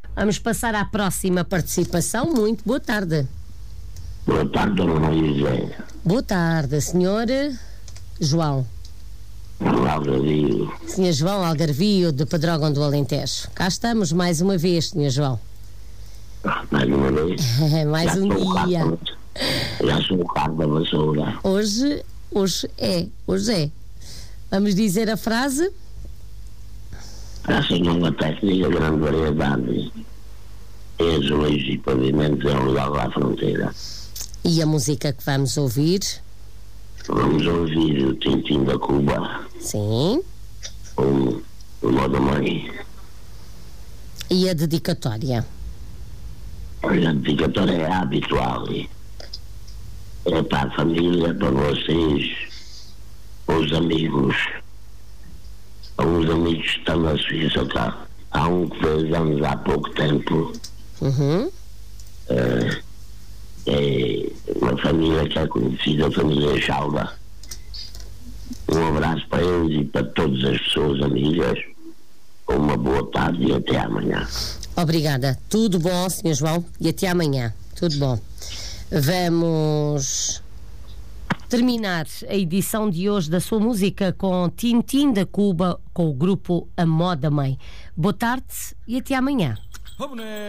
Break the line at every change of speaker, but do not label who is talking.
Vamos passar à próxima participação. Muito boa tarde.
Boa tarde, dona Maria.
Boa tarde, senhor João.
Algarvio.
Senhor João Algarvio, de Pedrógão do Alentejo. Cá estamos mais uma vez, senhor João.
Mais uma vez?
Mais um dia.
Já sou o carro da vassoura.
Hoje é. Vamos dizer a frase?
Graças a uma técnica de grande variedade. Em azulejos e pavimentos é um lugar à fronteira.
E a música que vamos ouvir?
Vamos ouvir o Tintim da Cuba.
Sim.
O Moda Mãe.
E a dedicatória?
Olha, a dedicatória é habitual. É para a família, para vocês, para os amigos. Alguns amigos que estão na Suíça cá. Há um que fez anos há pouco tempo. É uma família que é conhecida, a família Chalda. Um abraço para eles e para todas as pessoas amigas. Uma boa tarde e até amanhã.
Obrigada. Tudo bom, Sr. João? E até amanhã. Tudo bom. Vamos terminar a edição de hoje da sua música com Tintim da Cuba, com o grupo A Moda Mãe. Boa tarde e até amanhã.